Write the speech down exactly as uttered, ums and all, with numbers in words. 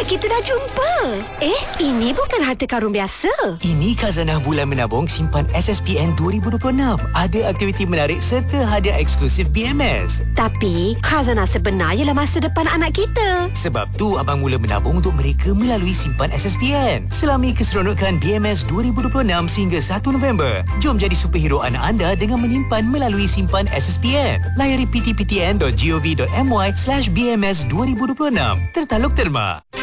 kita dah jumpa. Eh, ini bukan harta karun biasa. Ini khazanah bulan menabung simpan S S P N dua ribu dua puluh enam. Ada aktiviti menarik serta hadiah eksklusif B M S. Tapi, khazanah sebenar ialah masa depan anak kita. Sebab tu abang mula menabung untuk mereka melalui simpan S S P N. Selami keseronokan B M S dua ribu dua puluh enam sehingga satu November. Jom jadi superhero anak anda dengan menyimpan melalui simpan S S P N. Layari p t p t n dot gov dot m y slash b m s dua ribu dua puluh enam. Tertaluk terma.